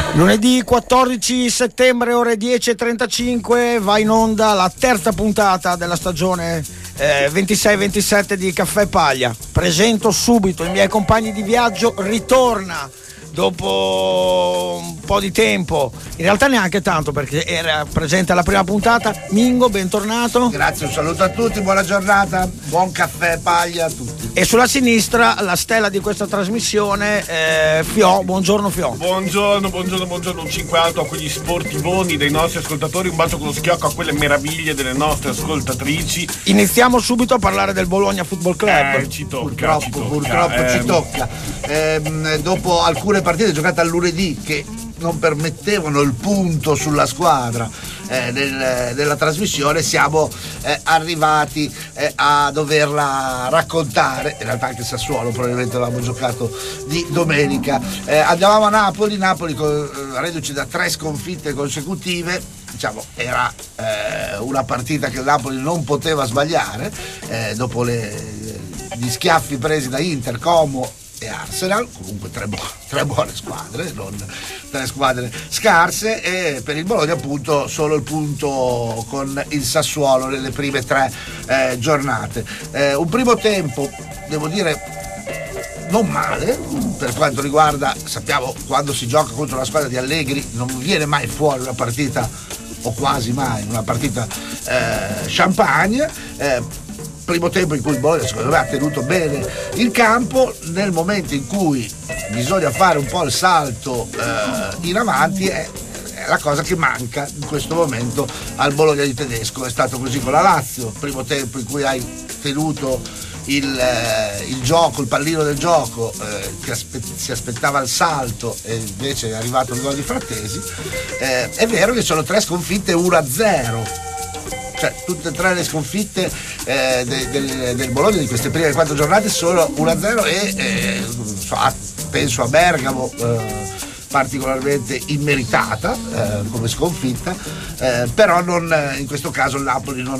Lunedì 14 settembre ore 10:35 va in onda la terza puntata della stagione 26-27 di Caffè Paglia. Presento subito i miei compagni di viaggio. Ritorna dopo un po' di tempo, in realtà neanche tanto perché era presente alla prima puntata, Mingo, bentornato. Grazie, un saluto a tutti, buona giornata, buon Caffè Paglia a tutti. E sulla sinistra la stella di questa trasmissione, Fio. Buongiorno Fio. Buongiorno, un 5 alto a quegli sportivoni dei nostri ascoltatori, un bacio con lo schiocco a quelle meraviglie delle nostre ascoltatrici. Iniziamo subito a parlare del Bologna Football Club. Ci tocca. Purtroppo ci tocca. Dopo alcune partite giocate al lunedì che non permettevano il punto sulla squadra della trasmissione, siamo arrivati a doverla raccontare. In realtà anche Sassuolo probabilmente avevamo giocato di domenica. Andavamo a Napoli reduci da 3 sconfitte consecutive. Diciamo, era una partita che il Napoli non poteva sbagliare dopo gli schiaffi presi da Inter, Como e Arsenal. Comunque tre buone squadre, non 3 squadre scarse, e per il Bologna appunto solo il punto con il Sassuolo nelle prime 3 giornate. Un primo tempo, devo dire, non male per quanto riguarda, sappiamo, quando si gioca contro la squadra di Allegri non viene mai fuori una partita, o quasi mai una partita champagne. Primo tempo in cui il Bologna secondo me ha tenuto bene il campo. Nel momento in cui bisogna fare un po' il salto in avanti è la cosa che manca in questo momento al Bologna di Tedesco. È stato così con la Lazio, primo tempo in cui hai tenuto il gioco, il pallino del gioco, che si aspettava il salto e invece è arrivato il gol di Frattesi. È vero che sono 3 sconfitte 1-0, cioè tutte e 3 le sconfitte del Bologna di queste prime 4 giornate sono 1-0 e penso a Bergamo, particolarmente immeritata come sconfitta, però non, in questo caso il Napoli non